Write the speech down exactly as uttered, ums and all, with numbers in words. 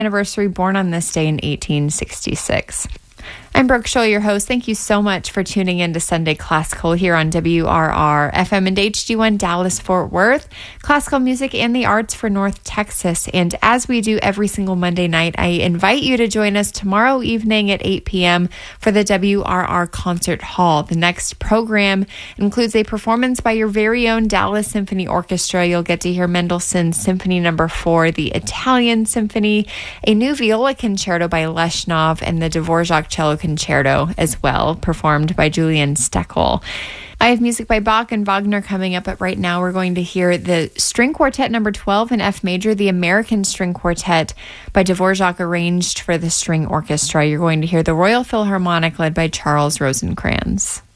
Anniversary, born on this day in eighteen sixty-six. I'm Brooke Scholl, your host. Thank you so much for tuning in to Sunday Classical here on W R R F M and H D one Dallas-Fort Worth. Classical music and the arts for North Texas. And as we do every single Monday night, I invite you to join us tomorrow evening at eight p.m. for the W R R Concert Hall. The next program includes a performance by your very own Dallas Symphony Orchestra. You'll get to hear Mendelssohn's Symphony Number Four, the Italian Symphony, a new viola concerto by Leshnov, and the Dvorak Cello Concerto as well, performed by Julian Steckel. I have music by Bach and Wagner coming up, but right now we're going to hear the String Quartet number twelve in F major, the American String Quartet by Dvorak, arranged for the string orchestra. You're going to hear the Royal Philharmonic led by Charles Rosencrantz.